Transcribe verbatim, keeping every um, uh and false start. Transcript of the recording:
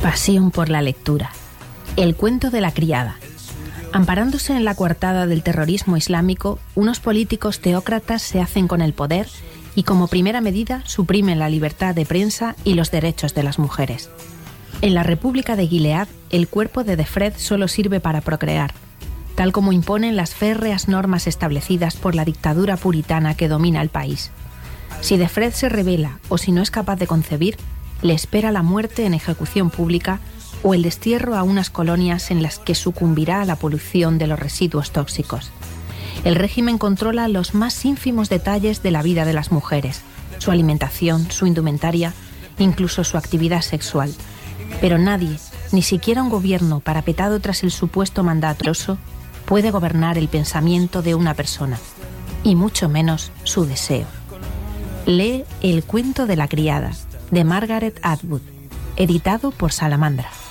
Pasión por la lectura. El cuento de la criada. Amparándose en la coartada del terrorismo islámico, unos políticos teócratas se hacen con el poder y como primera medida suprimen la libertad de prensa y los derechos de las mujeres. En la República de Gilead, el cuerpo de Defred solo sirve para procrear, tal como imponen las férreas normas establecidas por la dictadura puritana que domina el país. Si Defred se rebela o si no es capaz de concebir, le espera la muerte en ejecución pública o el destierro a unas colonias en las que sucumbirá a la polución de los residuos tóxicos. El régimen controla los más ínfimos detalles de la vida de las mujeres, su alimentación, su indumentaria, incluso su actividad sexual. Pero nadie, ni siquiera un gobierno parapetado tras el supuesto mandato, puede gobernar el pensamiento de una persona, y mucho menos su deseo. Lee El cuento de la criada, de Margaret Atwood, editado por Salamandra.